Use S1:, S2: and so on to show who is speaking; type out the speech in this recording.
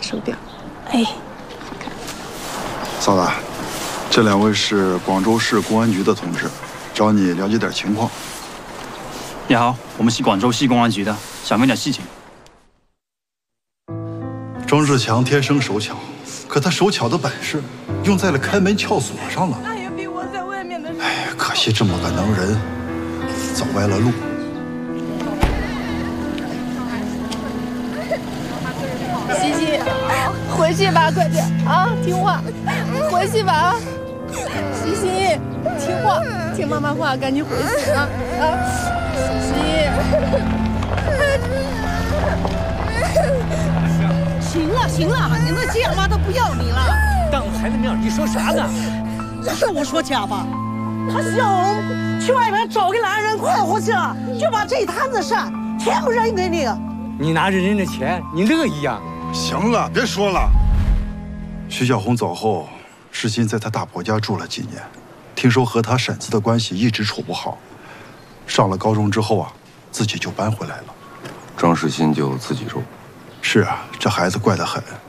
S1: 手点。哎，好看。
S2: 嫂子，这2位是广州市公安局的同志，找你了解点情况。
S3: 你好，我们是广州市公安局的，想问点事情。
S2: 庄志强天生手巧，可他手巧的本事用在了开门撬锁上了。
S1: 那也比我在外面的。
S2: 哎，可惜这么个能人，走歪了路。
S1: 西西，回去吧，快点啊，听话，回去吧啊！西西，听话，听妈妈话，赶紧回去啊啊！西西，
S4: 行了行了，你们这样妈都不要你了。
S5: 当孩子面你说啥呢？
S4: 是我说假吧？他小红去外面找个男人快活去了，就把这摊子事全部扔给你。
S5: 你拿着人的钱，你乐意呀？
S2: 行了，别说了。徐小红走后，世新在她大伯家住了几年，听说和她婶子的关系一直处不好。上了高中之后啊，自己就搬回来了。
S6: 庄世新就自己住。
S2: 是啊，这孩子怪得很。